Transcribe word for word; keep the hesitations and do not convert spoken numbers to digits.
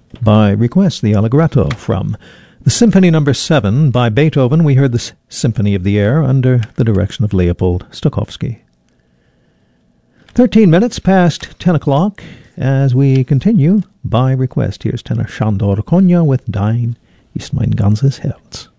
By request, the Allegretto from the Symphony Number seven by Beethoven. We heard the Symphony of the Air under the direction of Leopold Stokowski. Thirteen minutes past ten o'clock as we continue by request. Here's tenor Sándor Kónya with Dein ist mein ganzes Herz.